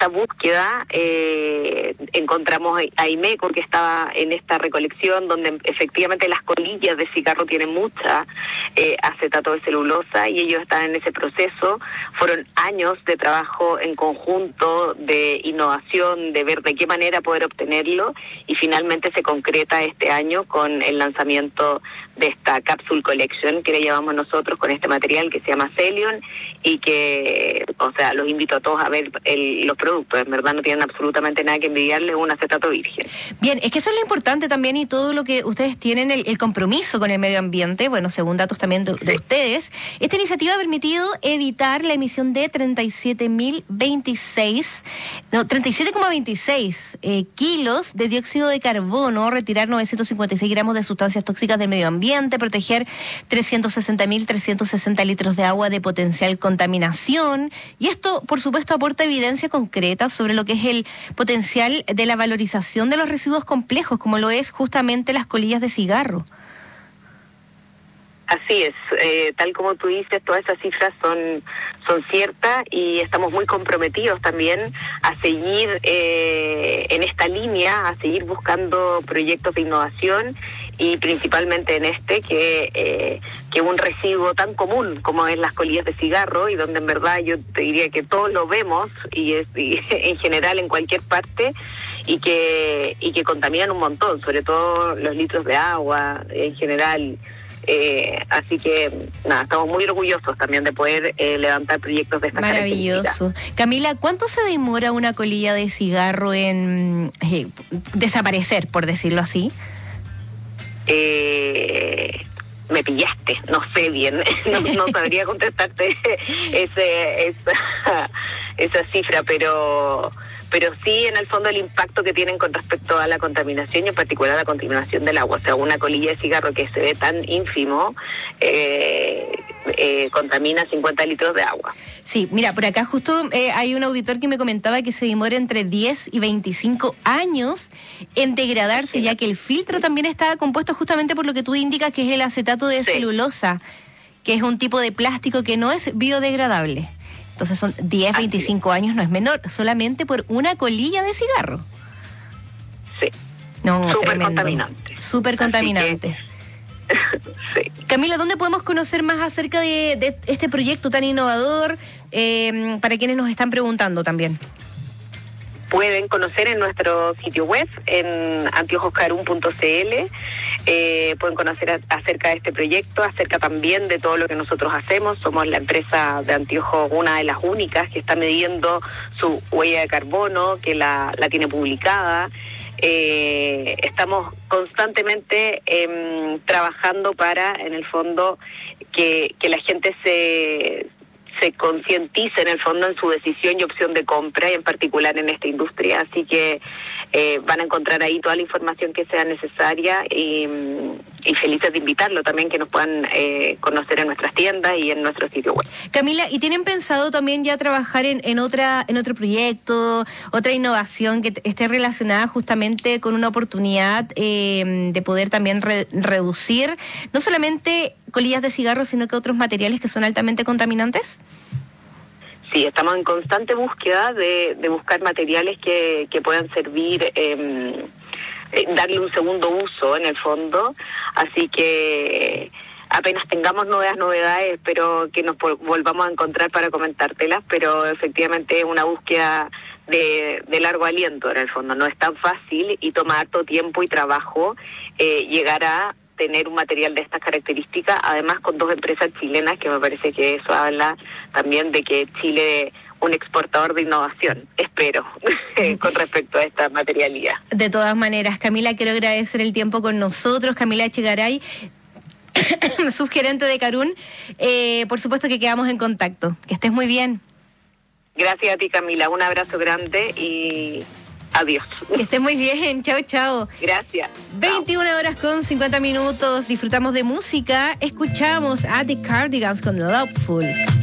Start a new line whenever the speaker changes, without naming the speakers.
esta búsqueda encontramos a Imeco, que estaba en esta recolección, donde efectivamente las colillas de cigarro tienen mucha acetato de celulosa, y ellos están en ese proceso. Fueron años de trabajo en conjunto, de innovación, de ver de qué manera poder obtenerlo, y finalmente se concreta este año con el lanzamiento de esta Capsule Collection que le llamamos nosotros, con este material que se llama Celion, y que, o sea, los invito a todos a ver los productos. En verdad no tienen absolutamente nada que envidiarle un acetato virgen.
Bien, es que eso es lo importante también, y todo lo que ustedes tienen, el compromiso con el medio ambiente. Bueno, según datos también de ustedes, esta iniciativa ha permitido evitar la emisión de 37,26 kilos de dióxido de carbono, retirar 956 gramos de sustancias tóxicas del medio ambiente, proteger 360.360 litros de agua de potencial contaminación. Y esto, por supuesto, aporta evidencia concreta sobre lo que es el potencial de la valorización de los residuos complejos, como lo es justamente las colillas de cigarro.
Así es, tal como tú dices, todas esas cifras son ciertas, y estamos muy comprometidos también a seguir en esta línea, a seguir buscando proyectos de innovación, y principalmente en que un residuo tan común como es las colillas de cigarro, y donde en verdad yo te diría que todos lo vemos, y en general en cualquier parte, y que contaminan un montón, sobre todo los litros de agua en general. Así que nada, estamos muy orgullosos también de poder levantar proyectos de esta
Maravilloso. Camila, ¿cuánto se demora una colilla de cigarro en desaparecer, por decirlo así?
Me pillaste, no sé bien, no sabría contestarte esa cifra, pero sí, en el fondo, el impacto que tienen con respecto a la contaminación, y en particular la contaminación del agua. O sea, una colilla de cigarro que se ve tan ínfimo contamina 50 litros de agua.
Sí, mira, por acá justo hay un auditor que me comentaba que se demora entre 10 y 25 años en degradarse, ya que el filtro también está compuesto justamente por lo que tú indicas, que es el acetato de celulosa, que es un tipo de plástico que no es biodegradable. Entonces son 10, 25 años, no es menor, solamente por una colilla de cigarro.
Sí.
No,
súper contaminante.
Súper contaminante.
Sí.
Camila, ¿dónde podemos conocer más acerca de este proyecto tan innovador, para quienes nos están preguntando también?
Pueden conocer en nuestro sitio web, en anteojoscarun.cl. Pueden conocer acerca de este proyecto, acerca también de todo lo que nosotros hacemos. Somos la empresa de anteojos, una de las únicas que está midiendo su huella de carbono, que la tiene publicada. Estamos constantemente trabajando para, en el fondo, que la gente se concientice en el fondo en su decisión y opción de compra, y en particular en esta industria. Así que van a encontrar ahí toda la información que sea necesaria, y felices de invitarlo también, que nos puedan conocer en nuestras tiendas y en nuestro sitio web.
Camila, ¿y tienen pensado también ya trabajar en otro proyecto, otra innovación que esté relacionada justamente con una oportunidad de poder también reducir no solamente colillas de cigarro, sino que otros materiales que son altamente contaminantes?
Sí, estamos en constante búsqueda de buscar materiales que puedan servir, darle un segundo uso en el fondo. Así que apenas tengamos novedades, espero que nos volvamos a encontrar para comentártelas, pero efectivamente es una búsqueda de largo aliento en el fondo. No es tan fácil, y toma harto tiempo y trabajo llegar a tener un material de estas características, además con dos empresas chilenas, que me parece que eso habla también de que Chile es un exportador de innovación, espero, con respecto a esta materialidad.
De todas maneras, Camila, quiero agradecer el tiempo con nosotros. Camila Echegaray, subgerente de Carun. Por supuesto que quedamos en contacto. Que estés muy bien.
Gracias a ti, Camila. Un abrazo grande y adiós.
Que estés muy bien. Chao, chao.
Gracias.
21:50. Disfrutamos de música. Escuchamos a The Cardigans con Loveful.